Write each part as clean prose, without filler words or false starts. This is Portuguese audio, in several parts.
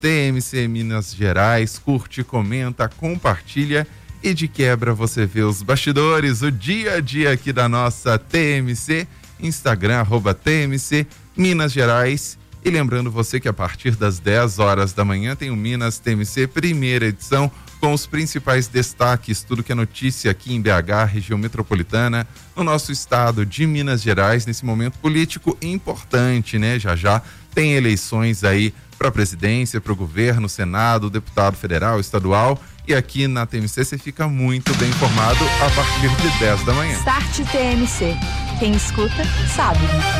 TMC Minas Gerais, curte, comenta, compartilha e de quebra você vê os bastidores, o dia a dia aqui da nossa TMC, Instagram, @TMC Minas Gerais. E lembrando você que a partir das 10 horas da manhã tem o Minas TMC, primeira edição, com os principais destaques, tudo que é notícia aqui em BH, região metropolitana, no nosso estado de Minas Gerais, nesse momento político importante, né? Já tem eleições aí para a presidência, para o governo, Senado, deputado federal, estadual, e aqui na TMC você fica muito bem informado a partir de 10 da manhã. Start TMC. Quem escuta, sabe.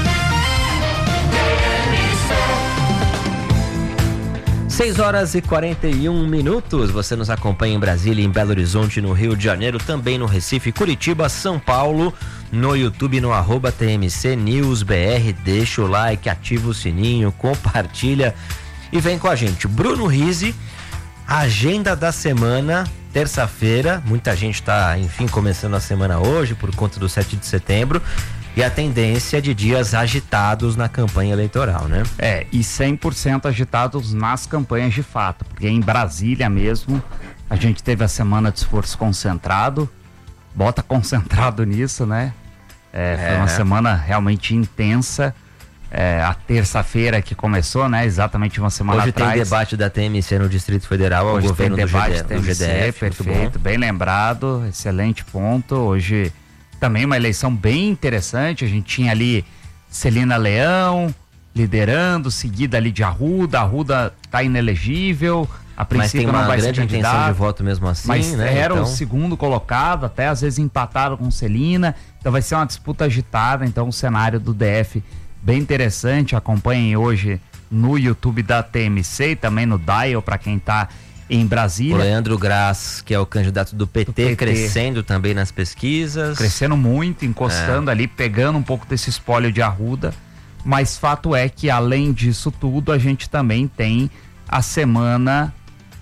6h41. Você nos acompanha em Brasília, em Belo Horizonte, no Rio de Janeiro, também no Recife, Curitiba, São Paulo, no YouTube, no @TMC News BR. Deixa o like, ativa o sininho, compartilha e vem com a gente. Bruno Rizzi, agenda da semana, terça-feira. Muita gente está, enfim, começando a semana hoje por conta do 7 de setembro. E a tendência de dias agitados na campanha eleitoral, né? E 100% agitados nas campanhas de fato, porque em Brasília mesmo, a gente teve a semana de esforço concentrado, bota concentrado nisso, né? Foi uma semana realmente intensa, a terça-feira que começou, né? Exatamente uma semana hoje atrás. Hoje tem debate da TMC no Distrito Federal, ao governo do GDF. Perfeito, bem lembrado, excelente ponto. Hoje também uma eleição bem interessante, a gente tinha ali Celina Leão liderando, seguida ali de Arruda tá inelegível, a princípio não vai ser candidato. Mas tem uma grande intenção de voto mesmo assim, mas né? Era o segundo colocado, até às vezes empatado com Celina, então vai ser uma disputa agitada, então o cenário do DF bem interessante. Acompanhem hoje no YouTube da TMC e também no Dial para quem tá em Brasília. O Leandro Graz, que é o candidato do PT, crescendo também nas pesquisas. Crescendo muito, encostando ali, pegando um pouco desse espólio de Arruda. Mas fato é que, além disso tudo, a gente também tem a semana,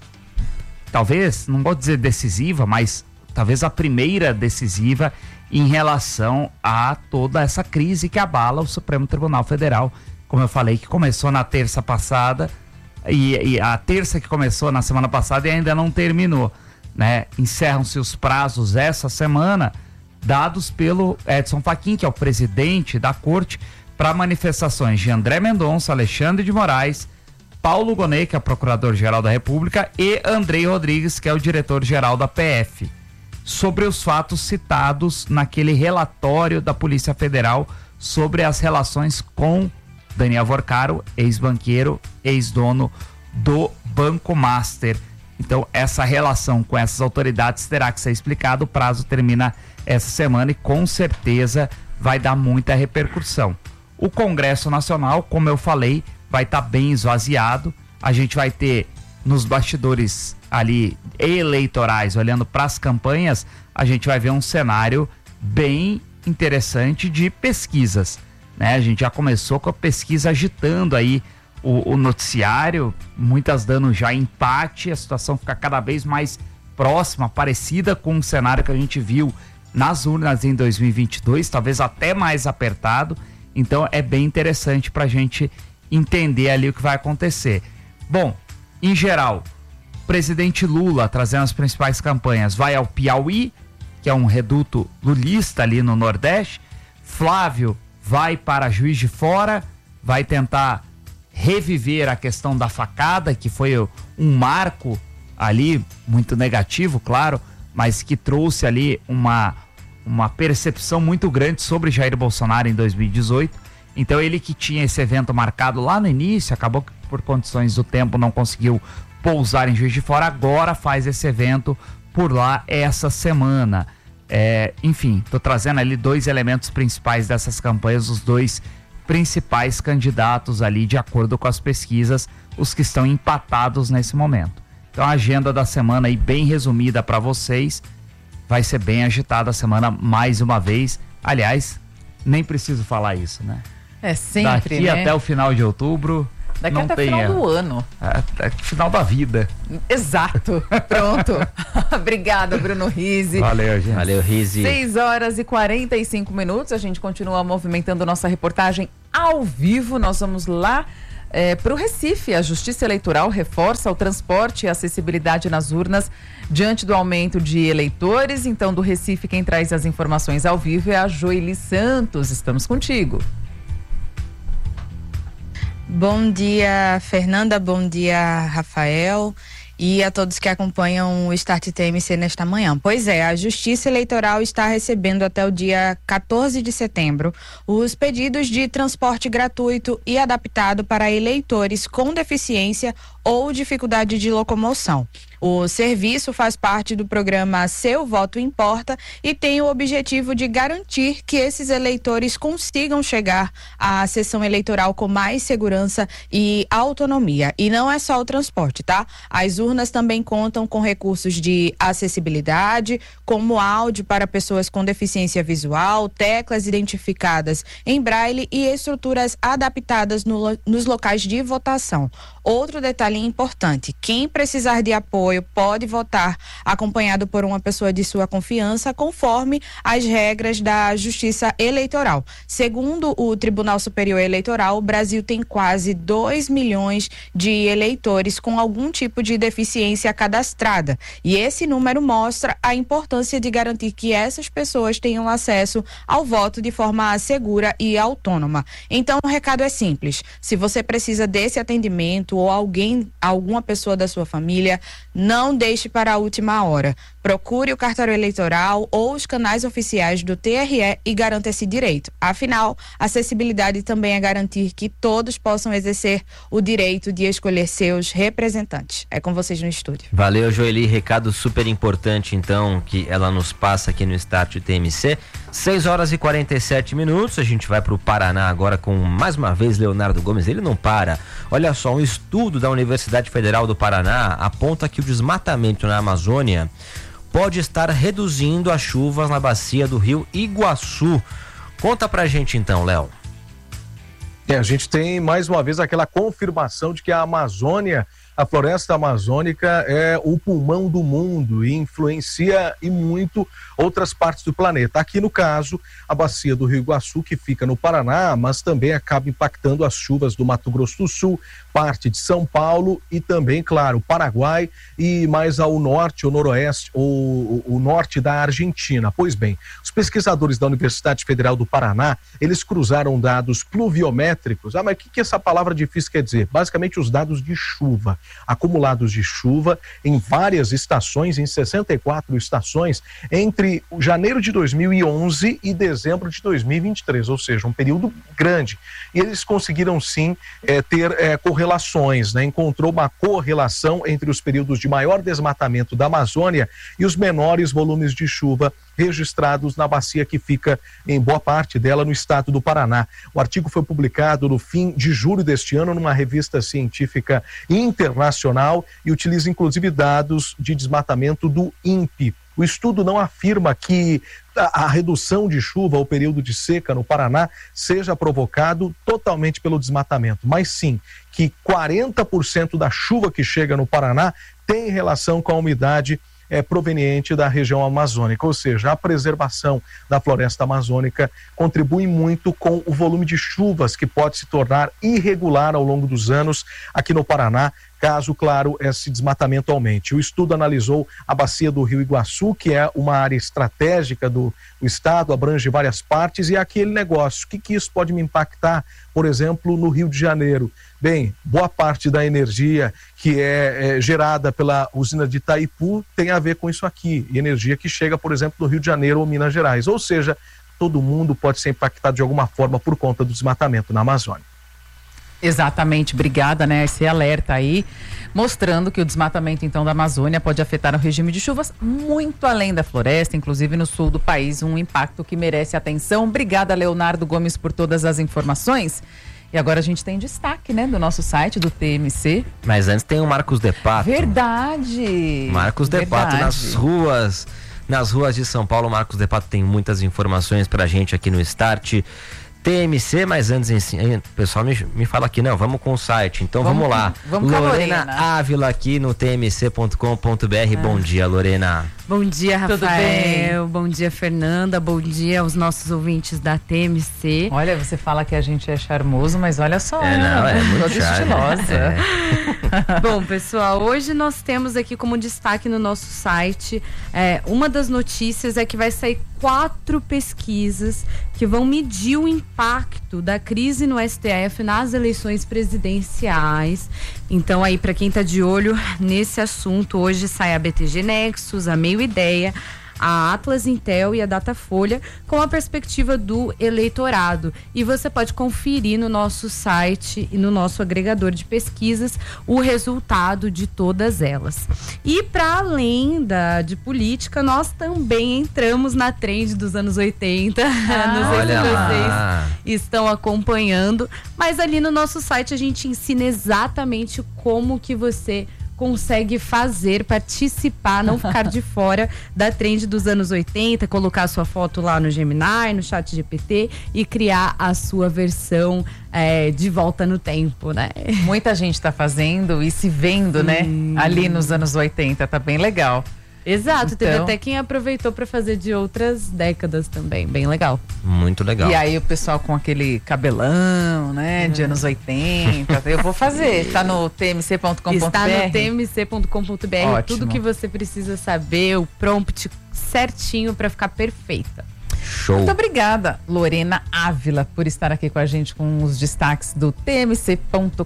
talvez, não vou dizer decisiva, mas talvez a primeira decisiva em relação a toda essa crise que abala o Supremo Tribunal Federal. Como eu falei, que começou na terça passada, e a terça que começou na semana passada e ainda não terminou, né? Encerram-se os prazos essa semana dados pelo Edson Fachin, que é o presidente da corte, para manifestações de André Mendonça, Alexandre de Moraes, Paulo Gonet, que é o procurador-geral da República, e Andrei Rodrigues, que é o diretor-geral da PF, sobre os fatos citados naquele relatório da Polícia Federal sobre as relações com Daniel Vorcaro, ex-banqueiro, ex-dono do Banco Master. Então, essa relação com essas autoridades terá que ser explicada. O prazo termina essa semana e, com certeza, vai dar muita repercussão. O Congresso Nacional, como eu falei, vai estar bem esvaziado. A gente vai ter, nos bastidores ali eleitorais, olhando para as campanhas, a gente vai ver um cenário bem interessante de pesquisas, né? A gente já começou com a pesquisa agitando aí o noticiário, muitas dando já empate, a situação fica cada vez mais próxima, parecida com o cenário que a gente viu nas urnas em 2022, talvez até mais apertado. Então é bem interessante para a gente entender ali o que vai acontecer. Bom, em geral, o presidente Lula, trazendo as principais campanhas, vai ao Piauí, que é um reduto lulista ali no Nordeste. Flávio vai para Juiz de Fora, vai tentar reviver a questão da facada, que foi um marco ali, muito negativo, claro, mas que trouxe ali uma percepção muito grande sobre Jair Bolsonaro em 2018. Então ele que tinha esse evento marcado lá no início, acabou que por condições do tempo não conseguiu pousar em Juiz de Fora, agora faz esse evento por lá essa semana. Enfim, tô trazendo ali dois elementos principais dessas campanhas, os dois principais candidatos ali, de acordo com as pesquisas, os que estão empatados nesse momento. Então a agenda da semana aí bem resumida para vocês, vai ser bem agitada a semana mais uma vez. Aliás, nem preciso falar isso, né? É sempre, daqui, né? Até o final de outubro. Daqui não até o tem final do ano. Até o final da vida. Exato. Pronto. Obrigada, Bruno Rizzi. Valeu, gente. Valeu, Rizzi. 6h45. A gente continua movimentando nossa reportagem ao vivo. Nós vamos lá Para o Recife, a Justiça Eleitoral reforça o transporte e a acessibilidade nas urnas diante do aumento de eleitores. Então, do Recife, quem traz as informações ao vivo é a Joeli Santos. Estamos contigo. Bom dia, Fernanda. Bom dia, Rafael. E a todos que acompanham o Start TMC nesta manhã. Pois é, a Justiça Eleitoral está recebendo até o dia 14 de setembro os pedidos de transporte gratuito e adaptado para eleitores com deficiência ou dificuldade de locomoção. O serviço faz parte do programa Seu Voto Importa e tem o objetivo de garantir que esses eleitores consigam chegar à sessão eleitoral com mais segurança e autonomia. E não é só o transporte, tá? As urnas também contam com recursos de acessibilidade, como áudio para pessoas com deficiência visual, teclas identificadas em braille e estruturas adaptadas nos locais de votação. Outro detalhe importante: quem precisar de apoio pode votar acompanhado por uma pessoa de sua confiança, conforme as regras da Justiça Eleitoral. Segundo o Tribunal Superior Eleitoral, o Brasil tem quase 2 milhões de eleitores com algum tipo de deficiência cadastrada. E esse número mostra a importância de garantir que essas pessoas tenham acesso ao voto de forma segura e autônoma. Então, o recado é simples: se você precisa desse atendimento ou alguma pessoa da sua família, não deixe para a última hora. Procure o cartório eleitoral ou os canais oficiais do TRE e garanta esse direito. Afinal, acessibilidade também é garantir que todos possam exercer o direito de escolher seus representantes. É com vocês no estúdio. Valeu, Joeli. Recado super importante, então, que ela nos passa aqui no Start TMC. 6h47. A gente vai para o Paraná agora com, mais uma vez, Leonardo Gomes. Ele não para. Olha só, um estudo da Universidade Federal do Paraná aponta que o desmatamento na Amazônia pode estar reduzindo as chuvas na bacia do rio Iguaçu. Conta pra gente então, Léo. A gente tem mais uma vez aquela confirmação de que a Amazônia, a floresta amazônica, é o pulmão do mundo e influencia e muito outras partes do planeta. Aqui no caso, a bacia do Rio Iguaçu, que fica no Paraná, mas também acaba impactando as chuvas do Mato Grosso do Sul, parte de São Paulo e também, claro, Paraguai e mais ao norte ou noroeste, ou o norte da Argentina. Pois bem, os pesquisadores da Universidade Federal do Paraná, eles cruzaram dados pluviométricos. Mas o que essa palavra difícil quer dizer? Basicamente os dados de chuva, acumulados de chuva em várias estações, em 64 estações, entre janeiro de 2011 e dezembro de 2023, ou seja, um período grande. E eles conseguiram sim ter correlações, né? Encontrou uma correlação entre os períodos de maior desmatamento da Amazônia e os menores volumes de chuva registrados na bacia que fica em boa parte dela no estado do Paraná. O artigo foi publicado no fim de julho deste ano numa revista científica internacional e utiliza inclusive dados de desmatamento do INPE. O estudo não afirma que a redução de chuva ou período de seca no Paraná seja provocado totalmente pelo desmatamento, mas sim que 40% da chuva que chega no Paraná tem relação com a umidade proveniente da região amazônica, ou seja, a preservação da floresta amazônica contribui muito com o volume de chuvas que pode se tornar irregular ao longo dos anos aqui no Paraná, caso, claro, esse desmatamento aumente. O estudo analisou a bacia do Rio Iguaçu, que é uma área estratégica do estado, abrange várias partes, e aquele negócio, o que isso pode me impactar, por exemplo, no Rio de Janeiro? Bem, boa parte da energia que é gerada pela usina de Itaipu tem a ver com isso aqui, e energia que chega, por exemplo, do Rio de Janeiro ou Minas Gerais, ou seja, todo mundo pode ser impactado de alguma forma por conta do desmatamento na Amazônia. Exatamente, obrigada, né? Esse alerta aí, mostrando que o desmatamento, então, da Amazônia pode afetar o regime de chuvas muito além da floresta, inclusive no sul do país, um impacto que merece atenção. Obrigada, Leonardo Gomes, por todas as informações. E agora a gente tem destaque, né, do nosso site, do TMC. Mas antes tem o Marcos De Pato. Verdade! Marcos De Pato nas ruas de São Paulo. Marcos De Pato tem muitas informações pra gente aqui no Start TMC, mas antes, o pessoal me fala aqui, não, vamos com o site, então vamos lá. Vamos com a Lorena Ávila aqui no tmc.com.br. Bom dia, Lorena. Bom dia, Tudo Rafael. bem? Bom dia, Fernanda. Bom dia aos nossos ouvintes da TMC. Olha, você fala que a gente é charmoso, mas olha só. É muito toda charme. estilosa. Bom, pessoal, hoje nós temos aqui como destaque no nosso site, uma das notícias é que vai sair 4 pesquisas que vão medir o impacto da crise no STF nas eleições presidenciais. Então aí, para quem tá de olho nesse assunto, hoje sai a BTG Nexus, a Meio Ideia, a Atlas Intel e a Datafolha com a perspectiva do eleitorado. E você pode conferir no nosso site e no nosso agregador de pesquisas o resultado de todas elas. E para além de política, nós também entramos na trend dos anos 80. Não sei se vocês estão acompanhando, mas ali no nosso site a gente ensina exatamente como que você consegue fazer, participar, não ficar de fora da trend dos anos 80, colocar a sua foto lá no Gemini, no ChatGPT e criar a sua versão de volta no tempo, né? Muita gente tá fazendo e se vendo, né? Ali nos anos 80, tá bem legal. Exato, teve Então- até quem aproveitou para fazer de outras décadas também, bem legal. Muito legal. E aí o pessoal com aquele cabelão, né? De anos 80. Eu vou fazer. Tá no tmc.com.br. Está no tmc.com.br, Ótimo. tudo que você precisa saber, o prompt certinho para ficar perfeita. Show. Muito obrigada, Lorena Ávila, por estar aqui com a gente com os destaques do tmc.com.br.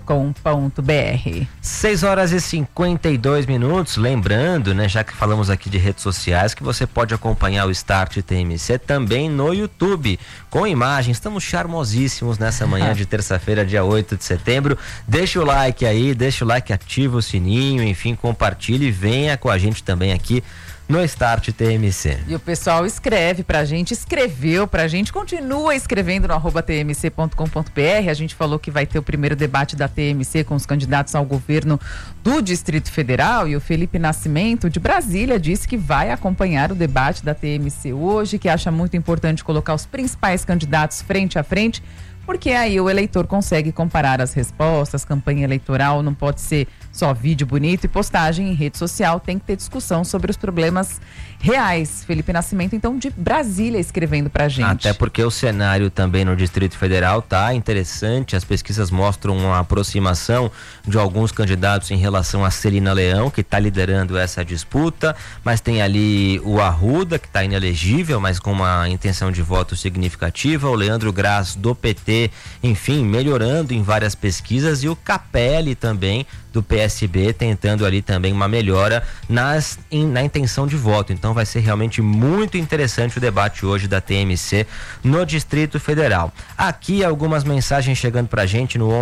6h52. Lembrando, né, já que falamos aqui de redes sociais, que você pode acompanhar o Start TMC também no YouTube, com imagens. Estamos charmosíssimos nessa manhã de terça-feira, dia 8 de setembro. Deixa o like aí, ativa o sininho, enfim, compartilhe e venha com a gente também aqui no Start TMC. E o pessoal escreveu pra gente, continua escrevendo no @tmc.com.br. A gente falou que vai ter o primeiro debate da TMC com os candidatos ao governo do Distrito Federal, e o Felipe Nascimento, de Brasília, disse que vai acompanhar o debate da TMC hoje, que acha muito importante colocar os principais candidatos frente a frente, porque aí o eleitor consegue comparar as respostas. Campanha eleitoral não pode ser só vídeo bonito e postagem em rede social, tem que ter discussão sobre os problemas reais. Felipe Nascimento, então, de Brasília, escrevendo pra gente. Até porque o cenário também no Distrito Federal tá interessante. As pesquisas mostram uma aproximação de alguns candidatos em relação a Celina Leão, que está liderando essa disputa, mas tem ali o Arruda, que está inelegível, mas com uma intenção de voto significativa, o Leandro Graz do PT, enfim, melhorando em várias pesquisas, e o Capelli também do PSB, tentando ali também uma melhora na intenção de voto. Então vai ser realmente muito interessante o debate hoje da TMC no Distrito Federal. Aqui algumas mensagens chegando pra gente no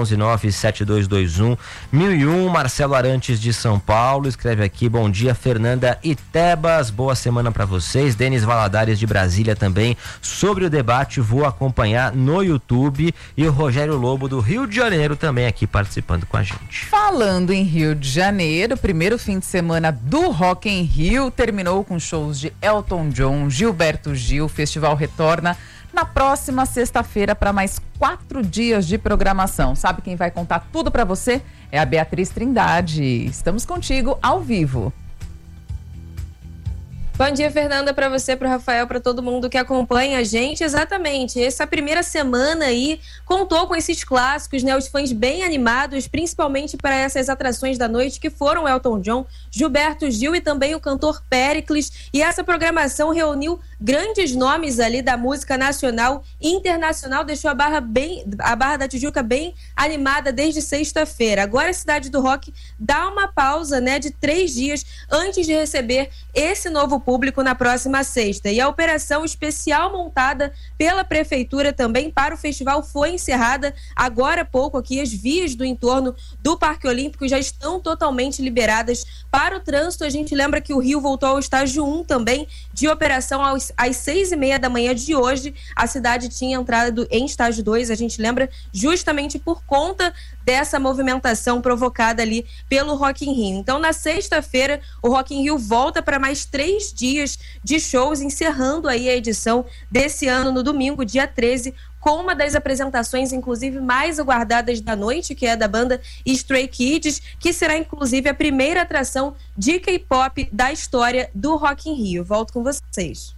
11972211001. Marcelo Arantes de São Paulo escreve aqui: bom dia, Fernanda e Tebas, boa semana pra vocês. Denis Valadares de Brasília também sobre o debate, vou acompanhar no YouTube. E o Rogério Lobo do Rio de Janeiro também aqui participando com a gente. Falando em Rio de Janeiro, primeiro fim de semana do Rock in Rio terminou com shows de Elton John, Gilberto Gil. O festival retorna na próxima sexta-feira para mais 4 dias de programação. Sabe quem vai contar tudo para você? É a Beatriz Trindade. Estamos contigo ao vivo. Bom dia, Fernanda, para você, para o Rafael, para todo mundo que acompanha a gente. Exatamente, essa primeira semana aí contou com esses clássicos, né? Os fãs bem animados, principalmente para essas atrações da noite, que foram Elton John, Gilberto Gil e também o cantor Péricles. E essa programação reuniu grandes nomes ali da música nacional e internacional, deixou a Barra da Tijuca bem animada desde sexta-feira. Agora a Cidade do Rock dá uma pausa, né, de 3 dias antes de receber esse novo público na próxima sexta. E a operação especial montada pela Prefeitura também para o festival foi encerrada agora há pouco. Aqui as vias do entorno do Parque Olímpico já estão totalmente liberadas para o trânsito. A gente lembra que o Rio voltou ao estágio 1 também de operação às 6h30 da manhã de hoje. A cidade tinha entrado em estágio 2, a gente lembra, justamente por conta dessa movimentação provocada ali pelo Rock in Rio. Então, na sexta-feira, o Rock in Rio volta para mais 3 dias de shows, encerrando aí a edição desse ano no domingo, dia 13, com uma das apresentações, inclusive, mais aguardadas da noite, que é da banda Stray Kids, que será, inclusive, a primeira atração de K-pop da história do Rock in Rio. Volto com vocês.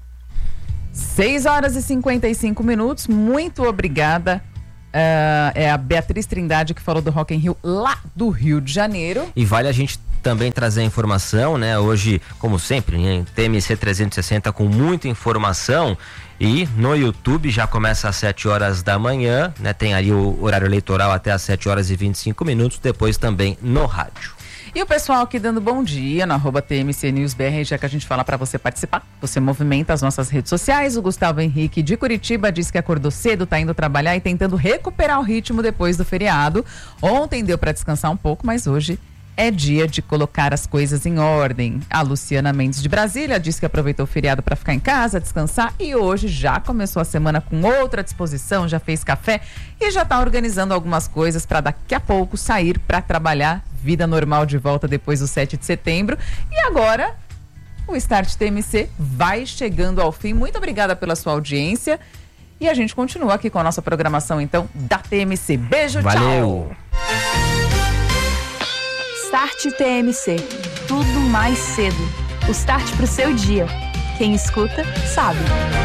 6h55. Muito obrigada. É a Beatriz Trindade que falou do Rock in Rio lá do Rio de Janeiro. E vale a gente também trazer a informação, né? Hoje, como sempre, em TMC 360 com muita informação, e no YouTube já começa às 7 horas da manhã, né? Tem ali o horário eleitoral até às 7h25, depois também no rádio. E o pessoal aqui dando bom dia no @TMCNewsBR, já que a gente fala para você participar, você movimenta as nossas redes sociais. O Gustavo Henrique de Curitiba diz que acordou cedo, tá indo trabalhar e tentando recuperar o ritmo depois do feriado. Ontem deu para descansar um pouco, mas hoje é dia de colocar as coisas em ordem. A Luciana Mendes de Brasília diz que aproveitou o feriado para ficar em casa, descansar, e hoje já começou a semana com outra disposição, já fez café e já está organizando algumas coisas para daqui a pouco sair para trabalhar. Vida normal de volta depois do 7 de setembro. E agora o Start TMC vai chegando ao fim. Muito obrigada pela sua audiência. E a gente continua aqui com a nossa programação, então, da TMC. Beijo, valeu. Tchau! Start TMC. Tudo mais cedo. O start pro seu dia. Quem escuta, sabe.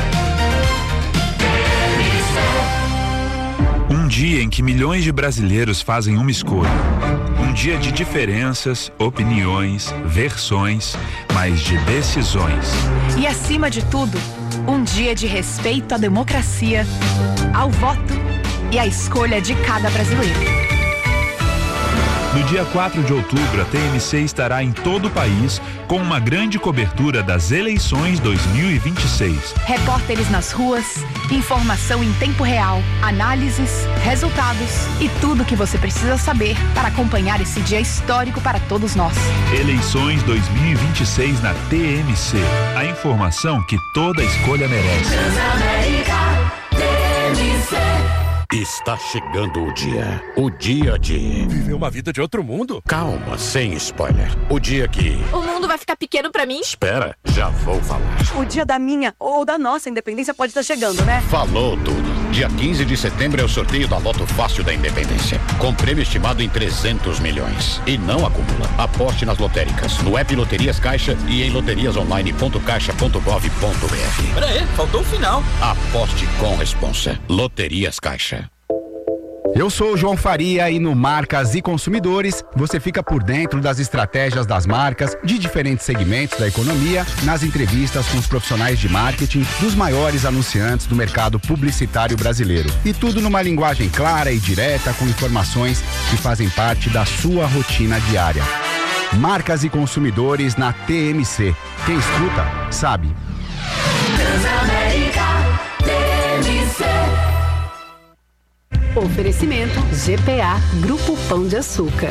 Um dia em que milhões de brasileiros fazem uma escolha. Um dia de diferenças, opiniões, versões, mas de decisões. E acima de tudo, um dia de respeito à democracia, ao voto e à escolha de cada brasileiro. No dia 4 de outubro, a TMC estará em todo o país com uma grande cobertura das eleições 2026. Repórteres nas ruas, informação em tempo real, análises, resultados e tudo o que você precisa saber para acompanhar esse dia histórico para todos nós. Eleições 2026 na TMC. A informação que toda escolha merece. Está chegando o dia de viver uma vida de outro mundo. Calma, sem spoiler. O dia que o mundo vai ficar pequeno pra mim? Espera, já vou falar. O dia da minha ou da nossa independência pode estar chegando, né? Falou tudo. Dia 15 de setembro é o sorteio da Loto Fácil da Independência, com prêmio estimado em 300 milhões. E não acumula. Aposte nas lotéricas, no app Loterias Caixa e em loteriasonline.caixa.gov.br. Peraí, faltou o final. Aposte com responsa. Loterias Caixa. Eu sou o João Faria e no Marcas e Consumidores você fica por dentro das estratégias das marcas de diferentes segmentos da economia, nas entrevistas com os profissionais de marketing dos maiores anunciantes do mercado publicitário brasileiro. E tudo numa linguagem clara e direta, com informações que fazem parte da sua rotina diária. Marcas e Consumidores na TMC. Quem escuta, sabe. Transamérica TMC. Oferecimento GPA Grupo Pão de Açúcar.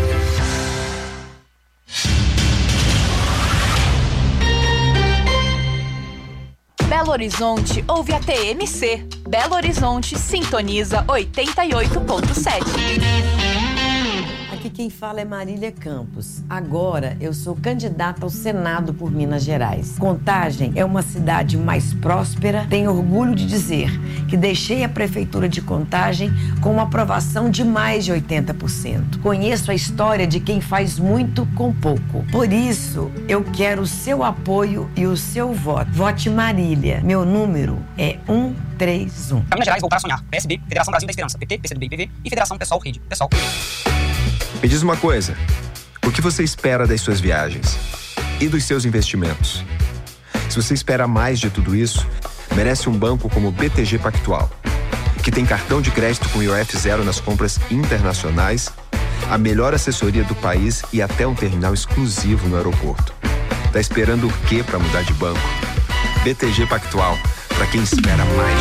Belo Horizonte ouve a TMC. Belo Horizonte sintoniza 88.7. Aqui quem fala é Marília Campos. Agora eu sou candidata ao Senado por Minas Gerais. Contagem é uma cidade mais próspera. Tenho orgulho de dizer que deixei a prefeitura de Contagem com uma aprovação de mais de 80%. Conheço a história de quem faz muito com pouco. Por isso, eu quero o seu apoio e o seu voto. Vote Marília. Meu número é 131. Para Minas Gerais, voltar a sonhar. PSB, Federação Brasil da Esperança, PT, PCdoB e PV e Federação Pessoal Rede. Pessoal. Me diz uma coisa, o que você espera das suas viagens e dos seus investimentos? Se você espera mais de tudo isso, merece um banco como o BTG Pactual, que tem cartão de crédito com IOF zero nas compras internacionais, a melhor assessoria do país e até um terminal exclusivo no aeroporto. Tá esperando o quê para mudar de banco? BTG Pactual, para quem espera mais